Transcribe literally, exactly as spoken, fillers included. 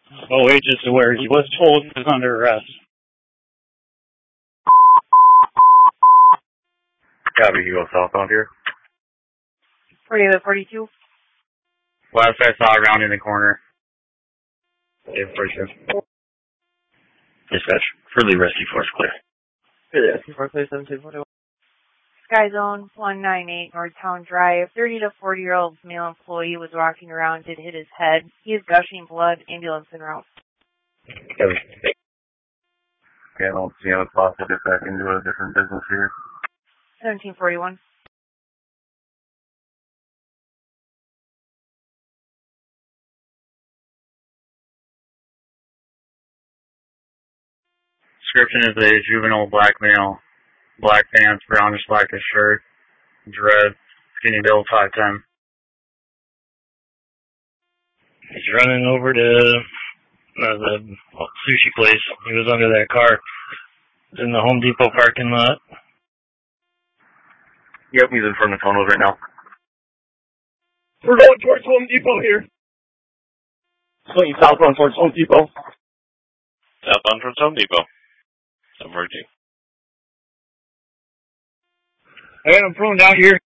Oh, wages to where he was told he was under arrest. Copy, you go southbound here. forty-eight forty-two. Last I saw around in the corner. eight forty-two. Dispatch, Fridley Rescue Force clear. Fridley Rescue Force clear, seven two four two. Sky Zone one ninety-eight Northtown Drive. thirty to forty year old male employee was walking around, did hit his head. He is gushing blood. Ambulance en route. Okay, I don't see how it's possible to get back into a different business here. seventeen forty-one. Description is a juvenile black male. Black pants, brownish blackish shirt, dreads, skinny build, five ten. He's running over to uh, the well, sushi place. He was under that car. It's in the Home Depot parking lot. Yep, he's in front of the tunnels right now. We're going towards Home Depot here. Swinging southbound towards Home Depot. Southbound towards Home Depot. I'm working. I got him thrown down here.